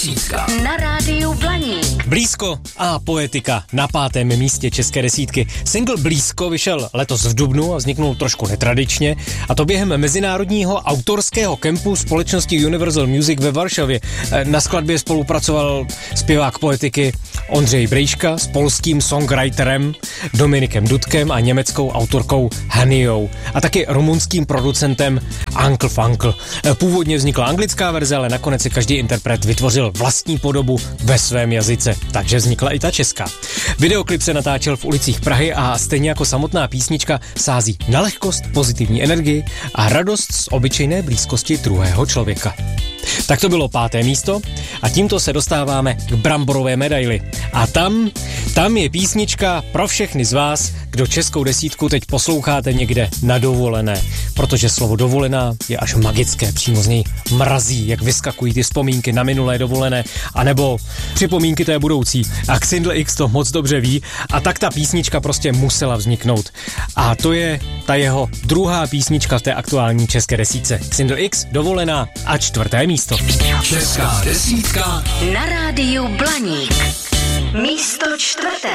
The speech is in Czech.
Na rádiu Blaník. Blízko a poetika na 5. místě české desítky. Single Blízko vyšel letos v dubnu a vzniknul trošku netradičně, a to během mezinárodního autorského kempu společnosti Universal Music ve Varšavě. Na skladbě spolupracoval zpěvák poetiky Ondřej Brejška s polským songwriterem Dominikem Dudkem a německou autorkou Haniou a taky rumunským producentem Uncle Funkle. Původně vznikla anglická verze, ale nakonec si každý interpret vytvořil vlastní podobu ve svém jazyce, takže vznikla i ta česká. Videoklip se natáčel v ulicích Prahy a stejně jako samotná písnička sází na lehkost, pozitivní energii a radost z obyčejné blízkosti druhého člověka. Tak to bylo 5. místo a tímto se dostáváme k bramborové medaili. A tam je písnička pro všechny z vás, kdo českou desítku teď posloucháte někde na dovolené, protože slovo dovolená je až magické, přímo z něj mrazí, jak vyskakují ty vzpomínky na minulé dovolené, anebo připomínky té budoucí. A Xindl X to moc dobře ví, a tak ta písnička prostě musela vzniknout. A to je ta jeho druhá písnička v té aktuální české desítce. Xindl X, dovolená a 4. místo. Česká desítka na rádiu Blaník. Místo 4.